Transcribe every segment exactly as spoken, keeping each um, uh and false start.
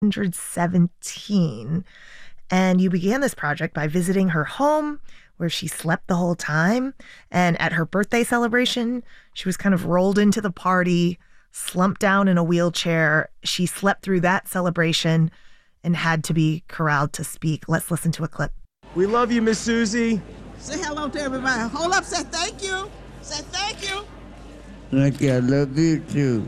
seventeen. And you began this project by visiting her home where she slept the whole time. And at her birthday celebration, she was kind of rolled into the party, slumped down in a wheelchair. She slept through that celebration and had to be corralled to speak. Let's listen to a clip. We love you, Miss Susie. Say hello to everybody. Hold up, say thank you. Say thank you. Like I love you too.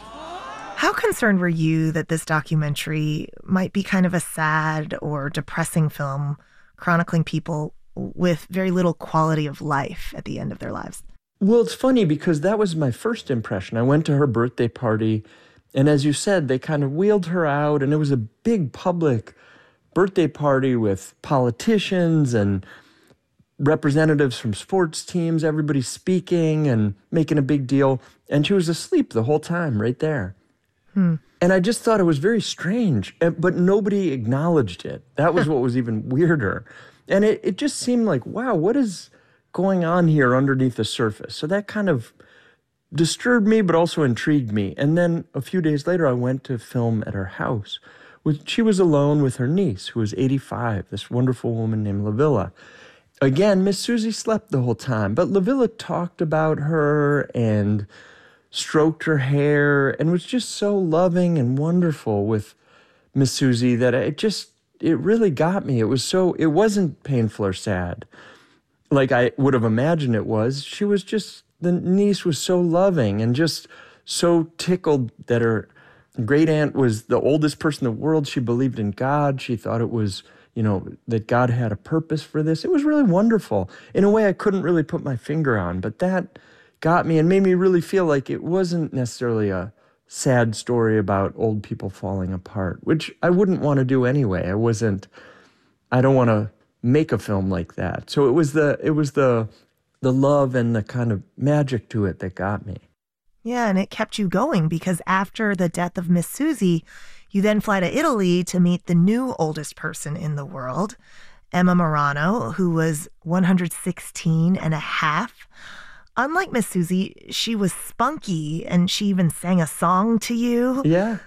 How concerned were you that this documentary might be kind of a sad or depressing film chronicling people with very little quality of life at the end of their lives? Well, it's funny because that was my first impression. I went to her birthday party, and as you said, they kind of wheeled her out, and it was a big public birthday party with politicians and representatives from sports teams, everybody speaking and making a big deal. And she was asleep the whole time right there. Hmm. And I just thought it was very strange, but nobody acknowledged it. That was what was even weirder. And it, it just seemed like, wow, what is going on here underneath the surface? So that kind of disturbed me, but also intrigued me. And then a few days later, I went to film at her house. She was alone with her niece, who was eighty-five, this wonderful woman named Lavilla. Again, Miss Susie slept the whole time, but Lavilla talked about her and stroked her hair and was just so loving and wonderful with Miss Susie that it just, it really got me. It was so, it wasn't painful or sad like I would have imagined it was. She was just, the niece was so loving and just so tickled that her great aunt was the oldest person in the world. She believed in God. She thought it was, you know, that God had a purpose for this. It was really wonderful in a way I couldn't really put my finger on, but that got me and made me really feel like it wasn't necessarily a sad story about old people falling apart, which I wouldn't want to do anyway. I wasn't, I don't want to make a film like that. So it was the, it was the, the love and the kind of magic to it that got me. Yeah, and it kept you going because after the death of Miss Susie, you then fly to Italy to meet the new oldest person in the world, Emma Marano, who was one hundred sixteen and a half. Unlike Miss Susie, she was spunky and she even sang a song to you. Yeah.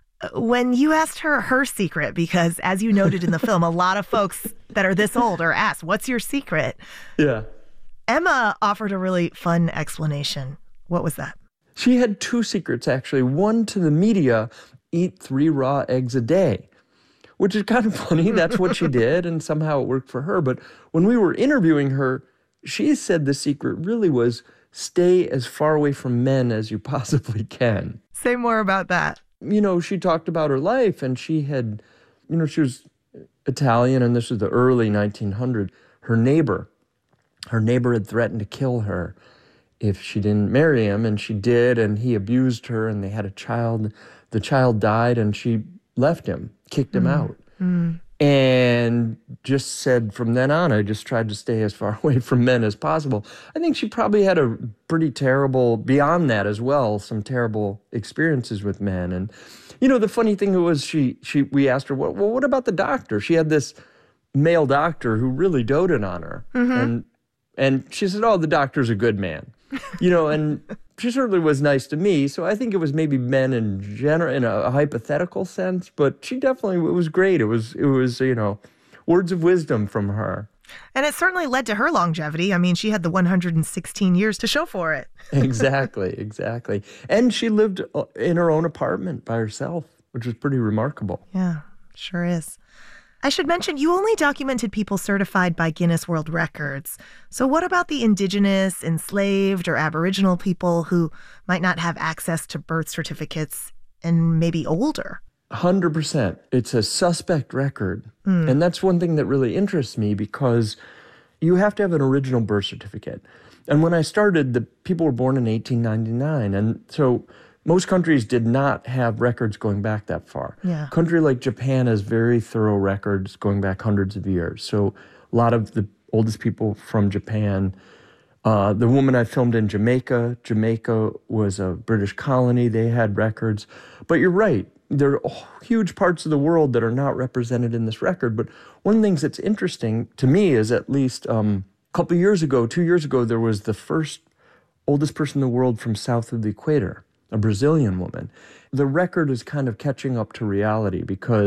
When you asked her her secret, because as you noted in the film, a lot of folks that are this old are asked, what's your secret? Yeah. Emma offered a really fun explanation. What was that? She had two secrets, actually. One to the media, eat three raw eggs a day, which is kind of funny. That's what she did, and somehow it worked for her. But when we were interviewing her, she said the secret really was stay as far away from men as you possibly can. Say more about that. You know, she talked about her life, and she had, you know, she was Italian, and this was the early nineteen hundreds. Her neighbor, her neighbor had threatened to kill her if she didn't marry him, and she did, and he abused her, and they had a child. The child died, and she left him, kicked him mm. out. Mm. And just said from then on, I just tried to stay as far away from men as possible. I think she probably had a pretty terrible, beyond that as well, some terrible experiences with men. And, you know, the funny thing was she, she we asked her, well, well what about the doctor? She had this male doctor who really doted on her. Mm-hmm. And and she said, oh, the doctor's a good man. You know, and she certainly was nice to me. So I think it was maybe men in general, in a hypothetical sense, but she definitely, it was great. It was, it was, you know, words of wisdom from her. And it certainly led to her longevity. I mean, she had the one hundred sixteen years to show for it. Exactly, exactly. And she lived in her own apartment by herself, which was pretty remarkable. Yeah, sure is. I should mention, you only documented people certified by Guinness World Records. So what about the indigenous, enslaved, or Aboriginal people who might not have access to birth certificates and maybe older? one hundred percent. It's a suspect record. Mm. And that's one thing that really interests me because you have to have an original birth certificate. And when I started, the people were born in eighteen ninety-nine. And so most countries did not have records going back that far. Yeah. A country like Japan has very thorough records going back hundreds of years. So a lot of the oldest people from Japan, uh, the woman I filmed in Jamaica, Jamaica was a British colony. They had records. But you're right. There are huge parts of the world that are not represented in this record. But one of the things that's interesting to me is at least um, a couple of years ago, two years ago, there was the first oldest person in the world from south of the equator. a Brazilian woman. The record is kind of catching up to reality because